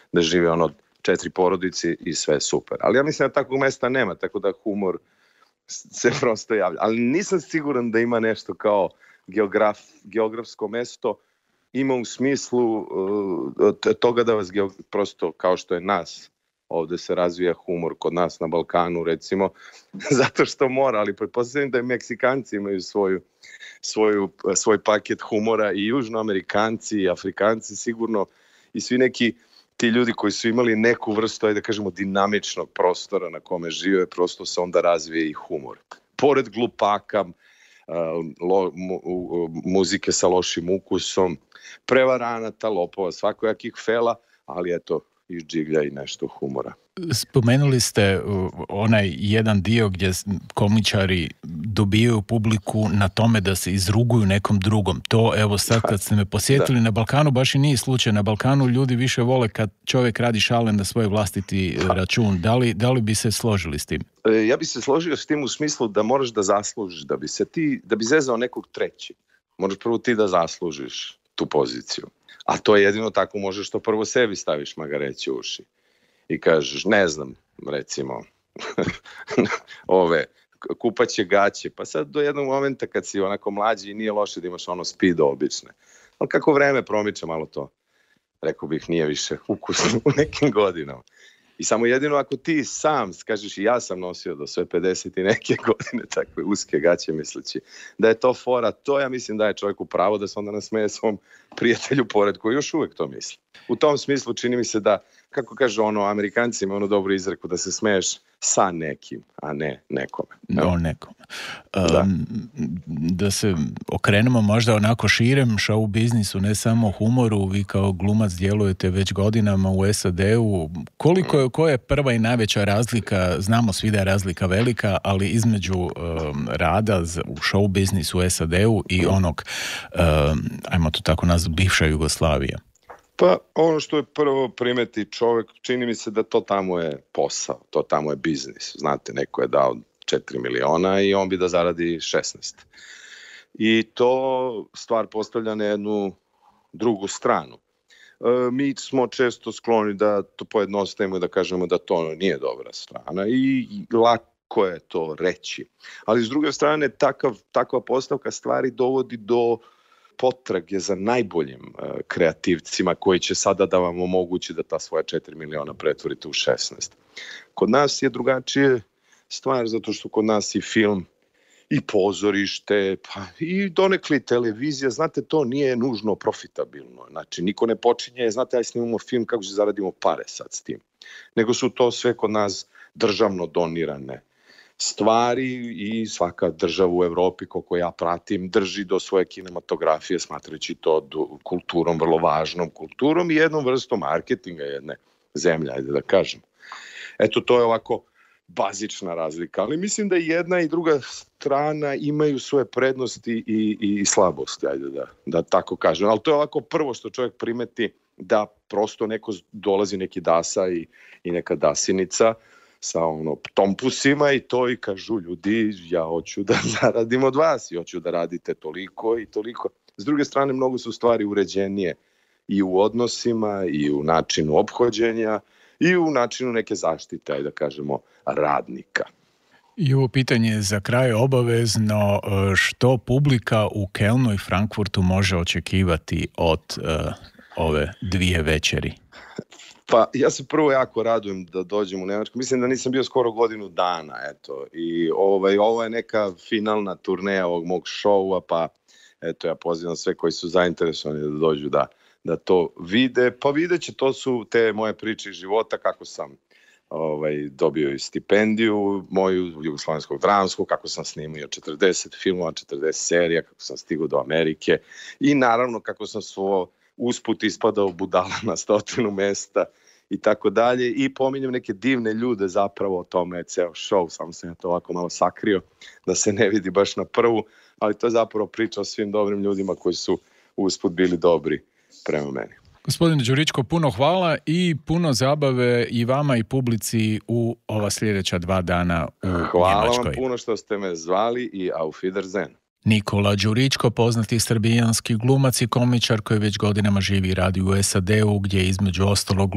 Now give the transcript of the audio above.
da žive ono 4 porodici i sve je super. Ali ja mislim da takvog mesta nema, tako da humor se prosto javlja. Ali nisam siguran da ima nešto kao geografsko mesto, ima u smislu toga da vas prosto kao što je nas, ovde se razvija humor kod nas na Balkanu recimo, zato što mora, ali pretpostavljam da i Meksikanci imaju svoj paket humora i Južnoamerikanci i Afrikanci sigurno i svi neki ti ljudi koji su imali neku vrstu, ajde da kažemo, dinamičnog prostora na kome žive, prosto se onda razvije i humor. Pored glupaka, muzike sa lošim ukusom, prevaranata, lopova, svakojakih fela, ali eto, izđiglja i nešto humora. Spomenuli ste onaj jedan dio gdje komičari dobijaju publiku na tome da se izruguju nekom drugom. To, evo sad kad ste me posjetili na Balkanu, baš i nije slučaj. Na Balkanu ljudi više vole kad čovjek radi šale na svoj vlastiti račun. Da li bi se složili s tim? Ja bi se složio s tim u smislu da moraš da zaslužiš, da bi zezao nekog treći. Moraš prvo ti da zaslužiš tu poziciju. A to je jedino tako možeš to prvo sebi staviš magareći u uši. I kažeš, ne znam, recimo, kupaće gaće. Pa sad do jednog momenta kad si onako mlađi i nije loše da imaš ono speedo obične. Ali kako vreme promiče malo to, rekao bih, nije više ukusno u nekim godinama. I samo jedino ako ti sam kažeš i ja sam nosio do sve 50 i neke godine takve uske gaće misleći da je to fora, to ja mislim da je čovjeku pravo da se onda nasmeje svom prijatelju pored koji još uvijek to misli. U tom smislu čini mi se da, kako kaže Amerikanci imaju dobru izreku da se smeješ sa nekim, a ne nekome. No, nekome. Da se okrenemo možda onako širem show biznisu, ne samo humoru, vi kao glumac djelujete već godinama u SAD-u. Koja je prva i najveća razlika, znamo svi da je razlika velika, ali između rada u show biznisu u SAD-u i onog, ajmo to tako nazvati, bivša Jugoslavija? Pa ono što je prvo primeti čovjek, čini mi se da to tamo je posao, to tamo je biznis. Znate, neko je dao 4 miliona i on bi da zaradi 16. I to stvar postavlja na jednu drugu stranu. Mi smo često skloni da to pojednostavimo i da kažemo da to nije dobra strana i lako je to reći. Ali s druge strane, takva postavka stvari dovodi do potrage za najboljim kreativcima koji će sada da vam omogući da ta svoja 4 miliona pretvorite u 16. Kod nas je drugačije stvar zato što kod nas i film i pozorište pa i donekli televizija, znate, to nije nužno profitabilno. Znači, niko ne počinje, znate, aj snimamo film kako će zaradimo pare sad s tim. Nego su to sve kod nas državno donirane stvari i svaka država u Evropi, koliko ja pratim, drži do svoje kinematografije, smatrajući to kulturom, vrlo važnom kulturom i jednom vrstom marketinga jedne zemlje, ajde da kažem. Eto, to je ovako bazična razlika, ali mislim da jedna i druga strana imaju svoje prednosti i slabosti, ajde da tako kažem. Ali to je ovako prvo što čovjek primeti, da prosto neko dolazi neki dasa i neka dasinica sa tompusima i to i kažu ljudi, ja hoću da zaradim od vas i hoću da radite toliko i toliko. S druge strane, mnogo su stvari uređenije i u odnosima i u načinu ophođenja i u načinu neke zaštite, ajde da kažemo, radnika. I ovo pitanje za kraj obavezno, što publika u Kelnu i Frankfurtu može očekivati od ove dvije večeri? Pa ja se prvo jako radujem da dođem u Nemačku. Mislim da nisam bio skoro godinu dana, eto. I ovo je neka finalna turneja ovog mog šoua, pa eto, ja pozivam sve koji su zainteresovani da dođu da to vide. Pa vidjet će, to su te moje priče iz života, kako sam dobio i stipendiju moju Jugoslovenskog dramskog, kako sam snimio 40 filmova, 40 serija, kako sam stigao do Amerike i naravno kako sam usput ispadao budala na 100 mesta i tako dalje. I pominjem neke divne ljude, zapravo o tome je ceo show, samo sam ja to ovako malo sakrio da se ne vidi baš na prvu, ali to je zapravo priča o svim dobrim ljudima koji su usput bili dobri prema meni. Gospodine Đuričko, puno hvala i puno zabave i vama i publici u ova sljedeća 2 dana u Njemačkoj. Hvala vam puno što ste me zvali i auf Wiedersehen. Nikola Đuričko, poznati srbijanski glumac i komičar koji već godinama živi i radi u SAD-u, gdje između ostalog